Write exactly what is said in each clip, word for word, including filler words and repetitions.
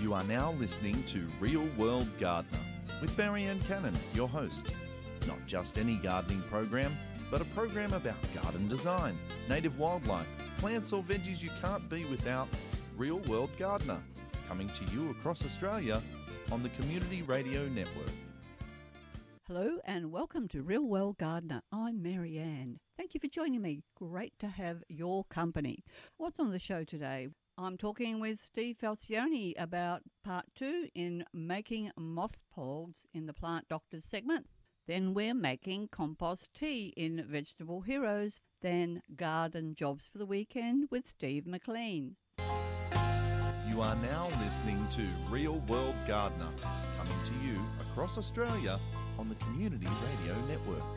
You are now listening to Real World Gardener with Marianne Cannon, your host. Not just any gardening program, but a program about garden design, native wildlife, plants or veggies you can't be without. Real World Gardener, coming to you across Australia on the Community Radio Network. Hello and welcome to Real World Gardener. I'm Marianne. Thank you for joining me. Great to have your company. What's on the show today? I'm talking with Steve Falcioni about part two in making moss poles in the Plant Doctors segment. Then we're making compost tea in Vegetable Heroes. Then garden jobs for the weekend with Steve McLean. You are now listening to Real World Gardener, coming to you across Australia on the Community Radio Network.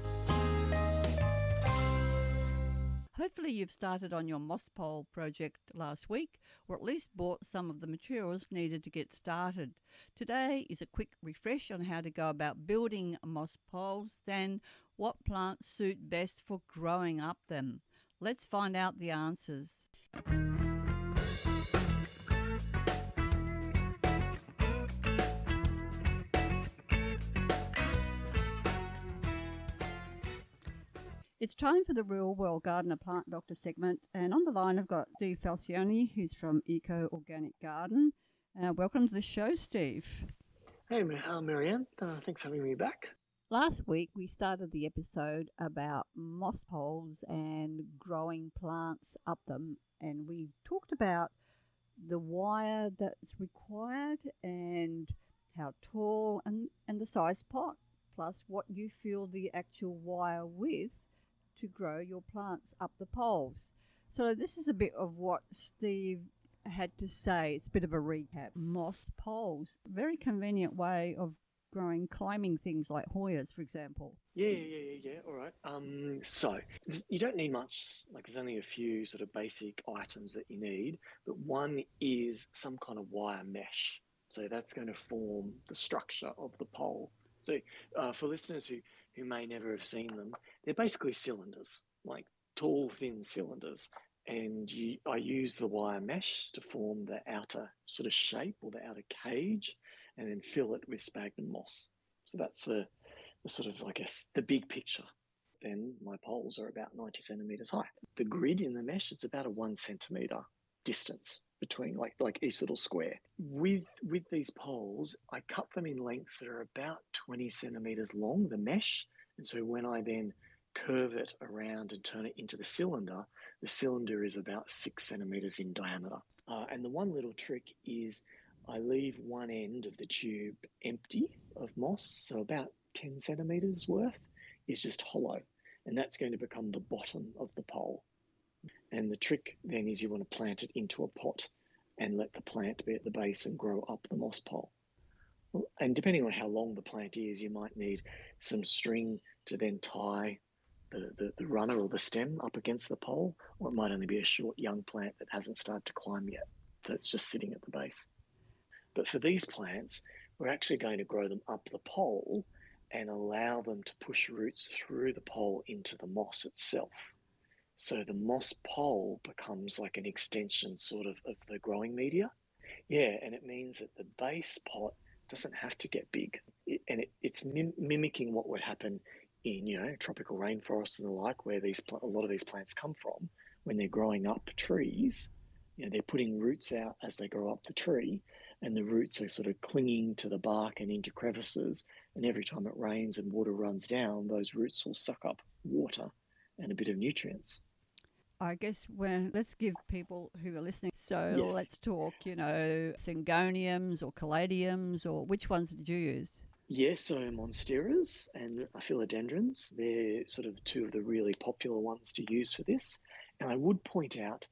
Hopefully you've started on your moss pole project last week, or at least bought some of the materials needed to get started. Today is a quick refresh on how to go about building moss poles, then what plants suit best for growing up them. Let's find out the answers. It's time for the Real World Gardener Plant Doctor segment, and on the line I've got Steve Falcioni, who's from Eco Organic Garden. Uh, welcome to the show, Steve. Hey, uh, Marianne. Uh, thanks for having me back. Last week we started the episode about moss poles and growing plants up them, and we talked about the wire that's required and how tall and, and the size pot, plus what you fill the actual wire with to grow your plants up the poles. So this is a bit of what Steve had to say. It's a bit of a recap. Moss poles, very convenient way of growing climbing things like Hoyas, for example. Yeah, yeah, yeah, yeah. All right. Um, so you don't need much. Like there's only a few sort of basic items that you need, but one is some kind of wire mesh. So that's going to form the structure of the pole. So uh, for listeners who, who may never have seen them, they're basically cylinders, like tall, thin cylinders. And you, I use the wire mesh to form the outer sort of shape or the outer cage and then fill it with sphagnum moss. So that's the, the sort of, I guess, the big picture. Then my poles are about ninety centimetres high. The grid in the mesh, it's about a one centimetre distance between like like each little square. With with these poles, I cut them in lengths that are about twenty centimetres long, the mesh. And so when I then curve it around and turn it into the cylinder, the cylinder is about six centimetres in diameter. Uh, and the one little trick is I leave one end of the tube empty of moss, so about ten centimetres worth is just hollow. And that's going to become the bottom of the pole. And the trick then is you want to plant it into a pot and let the plant be at the base and grow up the moss pole. And depending on how long the plant is, you might need some string to then tie the, the, the runner or the stem up against the pole, or it might only be a short young plant that hasn't started to climb yet. So it's just sitting at the base. But for these plants, we're actually going to grow them up the pole and allow them to push roots through the pole into the moss itself. So the moss pole becomes like an extension sort of of the growing media. Yeah, and it means that the base pot doesn't have to get big. It, and it, it's mim- mimicking what would happen in, you know, tropical rainforests and the like, where these pl- a lot of these plants come from. When they're growing up trees, you know, they're putting roots out as they grow up the tree, and the roots are sort of clinging to the bark and into crevices. And every time it rains and water runs down, those roots will suck up water and a bit of nutrients. I guess when let's give people who are listening. So Yes. Let's talk, you know, syngoniums or caladiums, or which ones did you use? Yes, so monsteras and philodendrons, they're sort of two of the really popular ones to use for this. And I would point out,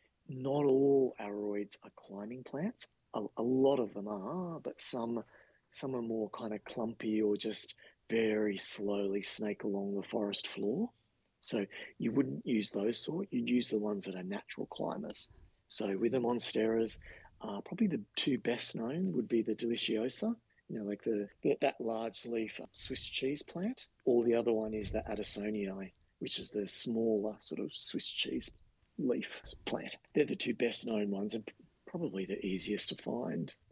not all aroids are climbing plants. A, a lot of them are, but some some are more kind of clumpy or just very slowly snake along the forest floor. So you wouldn't use those sort. You'd use the ones that are natural climbers. So with the monsteras, uh, probably the two best known would be the deliciosa, you know, like the that large leaf Swiss cheese plant, or the other one is the Addisonii, which is the smaller sort of Swiss cheese leaf plant. They're the two best known ones and probably the easiest to find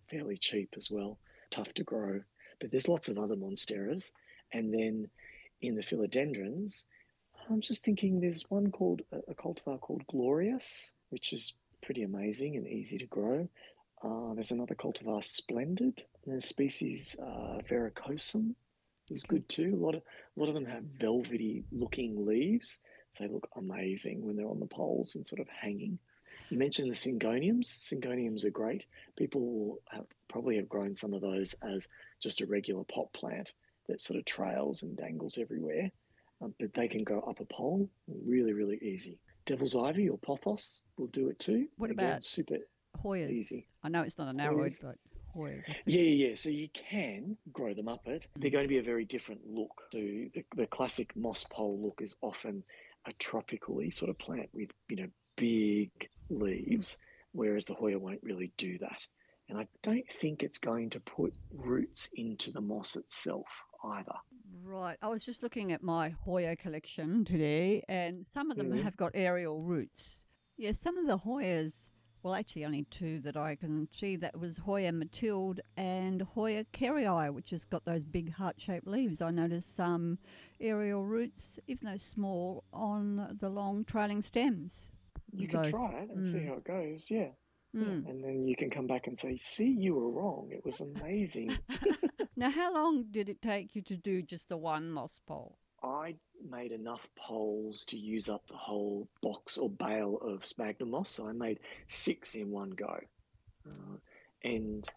fairly cheap as well, tough to grow. But there's lots of other monsteras. And then in the philodendrons, I'm just thinking there's one called a cultivar called Glorious, which is pretty amazing and easy to grow. Uh, there's another cultivar, Splendid, and a species uh, Verrucosum is good too. A lot of a lot of them have velvety looking leaves, so they look amazing when they're on the poles and sort of hanging. You mentioned the Syngoniums. Syngoniums are great. People have, probably have grown some of those as just a regular pot plant that sort of trails and dangles everywhere. Um, but they can go up a pole really, really easy. Devil's Ivy or Pothos will do it too. What Again, about super Hoyas? easy. I know it's not an aroid, but Hoyas. Yeah, yeah, yeah. So you can grow them up it. They're going to be a very different look. So the, the classic moss pole look is often a tropically sort of plant with, you know, big leaves, whereas the Hoya won't really do that. And I don't think it's going to put roots into the moss itself either. Right. I was just looking at my Hoya collection today, and some of them Mhm. have got aerial roots. Yeah, some of the Hoyas, well, actually only two that I can see. That was Hoya Matilde and Hoya Kerrii, which has got those big heart-shaped leaves. I noticed some aerial roots, even though small, on the long trailing stems. You Those. could try it and see Mm. how it goes, yeah. Yeah. Mm. And then you can come back and say, see, you were wrong. It was amazing. Now, how long did it take you to do just the one moss pole? I made enough poles to use up the whole box or bale of sphagnum moss, so I made six in one go. Uh, and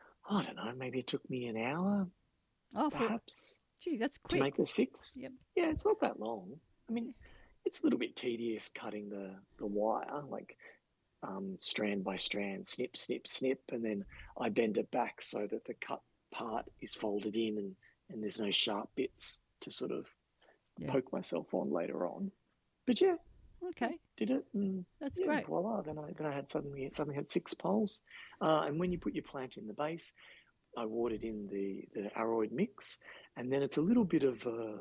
I don't know, maybe it took me an hour, Oh, for, perhaps, gee, that's to quick. make the six. Yep. Yeah, it's not that long. I mean, it's a little bit tedious cutting the, the wire, like um, strand by strand, snip, snip, snip, and then I bend it back so that the cut part is folded in and, and there's no sharp bits to sort of Yeah. poke myself on later on. But yeah, Okay, did it, and that's yeah, great. voila! Then I then I had suddenly suddenly had six poles, uh, and when you put your plant in the base, I watered in the the aroid mix, and then it's a little bit of a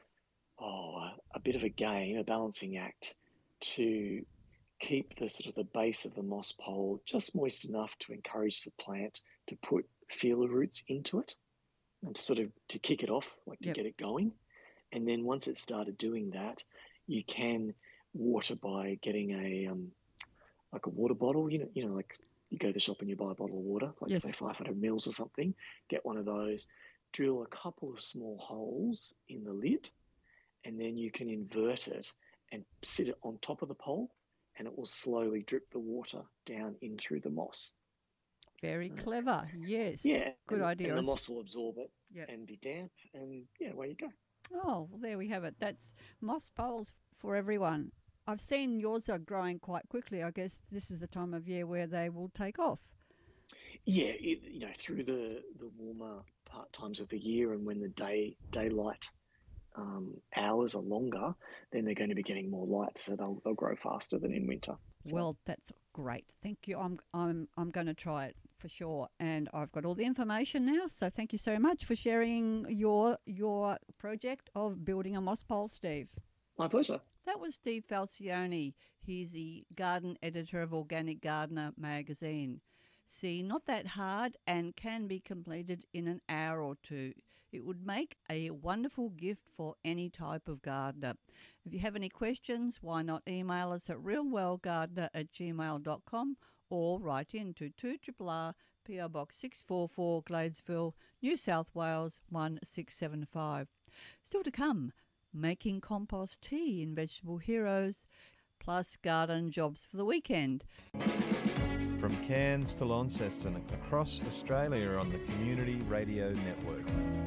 oh a bit of a game, a balancing act to keep the sort of the base of the moss pole just moist enough to encourage the plant to put feeler roots into it and to sort of to kick it off, like to Yep. get it going. And then once it started doing that, you can water by getting a um, like a water bottle. You know, you know, like you go to the shop and you buy a bottle of water, like Yes. say five hundred mils or something. Get one of those, drill a couple of small holes in the lid, and then you can invert it and sit it on top of the pole, and it will slowly drip the water down in through the moss. Very clever. Yes. Yeah, Good and, idea. And the moss will absorb it Yep. and be damp, and yeah, away you go. Oh, well, there we have it. That's moss poles for everyone. I've seen yours are growing quite quickly. I guess this is the time of year where they will take off. Yeah, it, you know, through the the warmer part times of the year, and when the day daylight um, hours are longer, then they're going to be getting more light, so they'll they'll grow faster than in winter. So. Well, that's great. Thank you. I'm I'm I'm going to try it for sure, and I've got all the information now. So thank you so much for sharing your your project of building a moss pole, Steve. My pleasure. That was Steve Falcione. He's the garden editor of Organic Gardener magazine. See, not that hard and can be completed in an hour or two. It would make a wonderful gift for any type of gardener. If you have any questions, why not email us at realworldgardener at gmail dot com or write in to two R R R P O Box six four four Gladesville, New South Wales one six seven five. Still to come, making compost tea in Vegetable Heroes, plus garden jobs for the weekend. From Cairns to Launceston, across Australia on the Community Radio Network.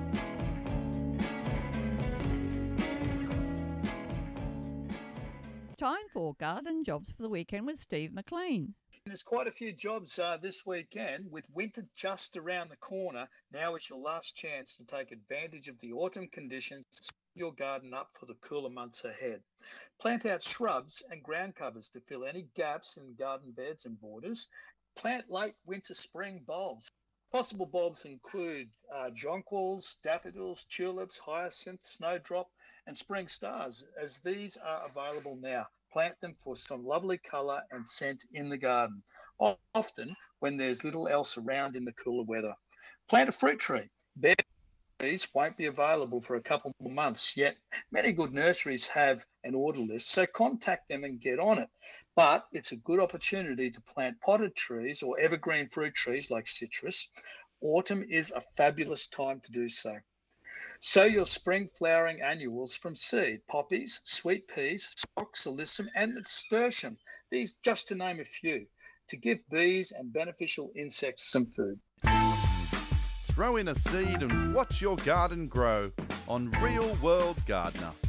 Time for garden jobs for the weekend with Steve McLean. There's quite a few jobs uh, this weekend. With winter just around the corner, now is your last chance to take advantage of the autumn conditions to set your garden up for the cooler months ahead. Plant out shrubs and ground covers to fill any gaps in garden beds and borders. Plant late winter spring bulbs. Possible bulbs include uh, jonquils, daffodils, tulips, hyacinth, snowdrop, and spring stars, as these are available now. Plant them for some lovely colour and scent in the garden. Often, when there's little else around in the cooler weather. Plant a fruit tree. Berries won't be available for a couple more months, yet many good nurseries have an order list, so contact them and get on it. But it's a good opportunity to plant potted trees or evergreen fruit trees like citrus. Autumn is a fabulous time to do so. Sow your spring flowering annuals from seed: poppies, sweet peas, stocks, alyssum and nasturtium. These just to name a few, to give bees and beneficial insects some food. Throw in a seed and watch your garden grow on Real World Gardener.